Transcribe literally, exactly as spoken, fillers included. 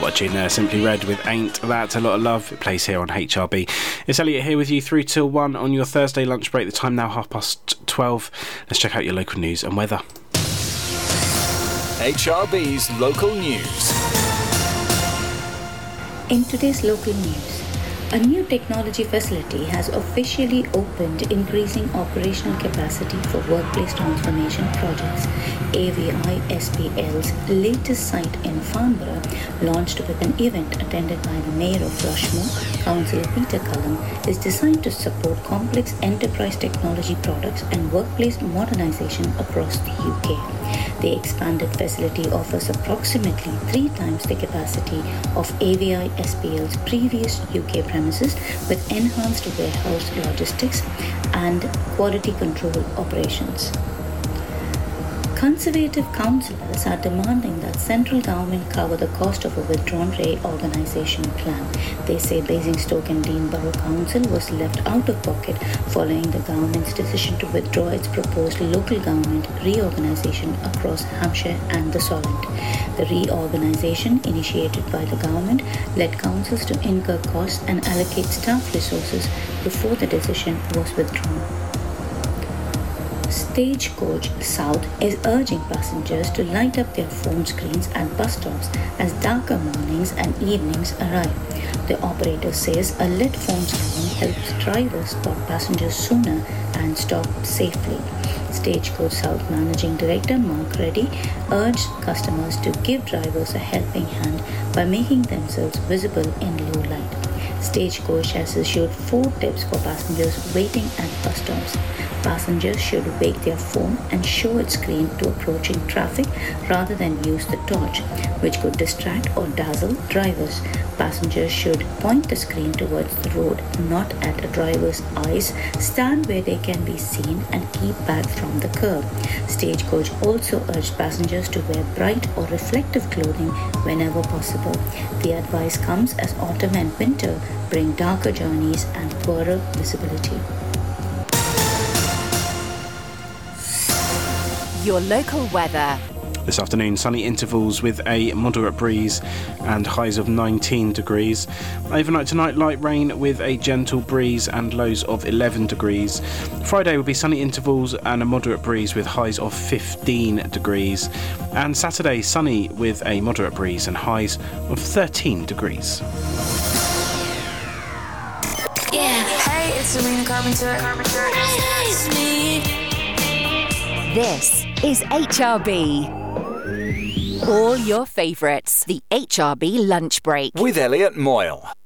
What a tune there, Simply Red with Ain't That a Lot of Love. It plays here on H R B. It's Elliot here with you through till one on your Thursday lunch break. The time now half past twelve. Let's check out your local news and weather. H R B's local news. In today's local news, a new technology facility has officially opened, increasing operational capacity for workplace transformation projects. A V I S P L's latest site in Farnborough launched with an event attended by the Mayor of Rushmore, Councillor Peter Cullen, is designed to support complex enterprise technology products and workplace modernisation across the U K. The expanded facility offers approximately three times the capacity of A V I S P L's previous U K premises, with enhanced warehouse logistics and quality control operations. Conservative councillors are demanding that central government cover the cost of a withdrawn reorganisation plan. They say Basingstoke and Dean Borough Council was left out of pocket following the government's decision to withdraw its proposed local government reorganisation across Hampshire and the Solent. The reorganisation, initiated by the government, led councils to incur costs and allocate staff resources before the decision was withdrawn. Stagecoach South is urging passengers to light up their phone screens at bus stops as darker mornings and evenings arrive. The operator says a lit phone screen helps drivers spot passengers sooner and stop safely. Stagecoach South Managing Director Mark Reddy urged customers to give drivers a helping hand by making themselves visible in low light. Stagecoach has issued four tips for passengers waiting at bus stops. Passengers should wake their phone and show its screen to approaching traffic rather than use the torch, which could distract or dazzle drivers. Passengers should point the screen towards the road, not at a driver's eyes, stand where they can be seen, and keep back from the curb. Stagecoach also urged passengers to wear bright or reflective clothing whenever possible. The advice comes as autumn and winter bring darker journeys and poorer visibility. Your local weather. This afternoon, sunny intervals with a moderate breeze and highs of nineteen degrees. Overnight tonight, light rain with a gentle breeze and lows of eleven degrees. Friday will be sunny intervals and a moderate breeze with highs of fifteen degrees. And Saturday, sunny with a moderate breeze and highs of thirteen degrees. Yeah, hey, it's Serena Carpenter. Carpenter. It's me. This is H R B. All your favourites. The H R B lunch break. With Elliot Moyle.